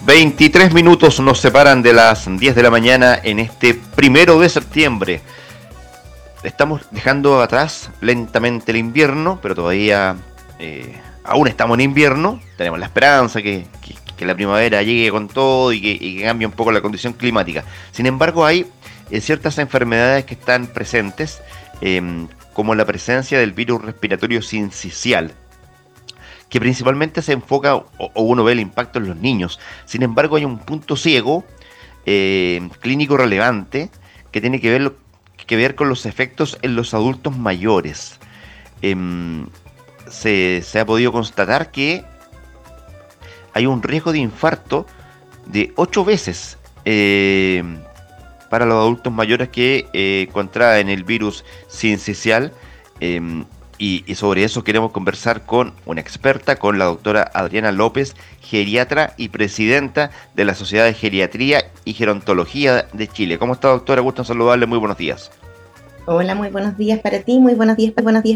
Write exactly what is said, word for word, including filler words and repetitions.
veintitrés minutos nos separan de las diez de la mañana en este primero de septiembre. Estamos dejando atrás lentamente el invierno, pero todavía eh, aún estamos en invierno. Tenemos la esperanza que, que, que la primavera llegue con todo y que, y que cambie un poco la condición climática. Sin embargo, hay eh, ciertas enfermedades que están presentes, eh, como la presencia del virus respiratorio sincicial, que principalmente se enfoca o, o uno ve el impacto en los niños. Sin embargo, hay un punto ciego eh, clínico relevante que tiene que ver, que ver con los efectos en los adultos mayores. Eh, se, se ha podido constatar que hay un riesgo de infarto de ocho veces eh, para los adultos mayores que eh, contraen el virus sincicial. Eh, Y, y sobre eso queremos conversar con una experta, con la doctora Adriana López, geriatra y presidenta de la Sociedad de Geriatría y Gerontología de Chile. ¿Cómo está, doctora? Gusto en saludarle, muy buenos días. Hola, muy buenos días para ti, muy buenos días, buenos días